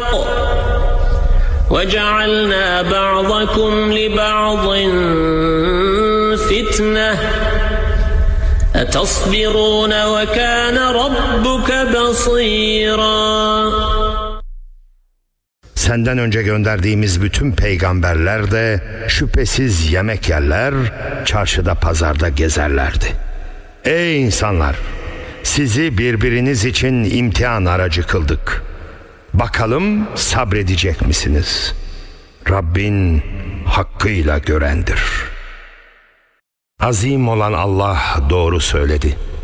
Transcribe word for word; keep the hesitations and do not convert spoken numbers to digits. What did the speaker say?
وَجَعَلْنَا بَعْضَكُمْ لِبَعْضٍ فِتْنَةً أَتَصْبِرُونَ وَكَانَ رَبُّكَ بَصِيرًا. Senden önce gönderdiğimiz bütün peygamberler de şüphesiz yemek yerler, çarşıda pazarda gezerlerdi. Ey insanlar! Sizi birbiriniz için imtihan aracı kıldık. Bakalım sabredecek misiniz? Rabbin hakkıyla görendir. Azim olan Allah doğru söyledi.